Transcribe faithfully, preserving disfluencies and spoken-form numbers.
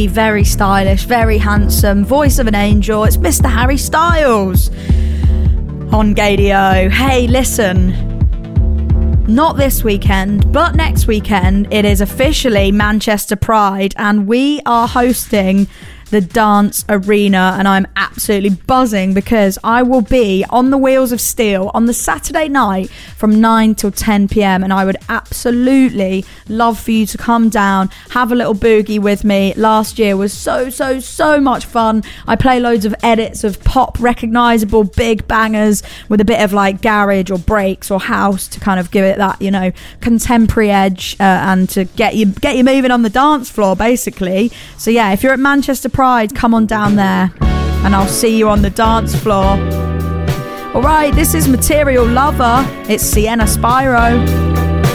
very, very stylish, very handsome, voice of an angel. It's Mister Harry Styles on Gaydio. Hey, listen, not this weekend, but next weekend, it is officially Manchester Pride, and we are hosting the Dance Arena, and I'm absolutely buzzing because I will be on the Wheels of Steel on the Saturday night from nine till ten p.m, and I would absolutely love for you to come down, have a little boogie with me. Last year was so so so much fun. I play loads of edits of pop recognizable big bangers with a bit of like garage or breaks or house to kind of give it that, you know, contemporary edge, uh, and to get you get you moving on the dance floor basically. So yeah, if you're at Manchester Pride, come on down there and I'll see you on the dance floor. Alright, this is Material Lover. It's Sienna Spyro.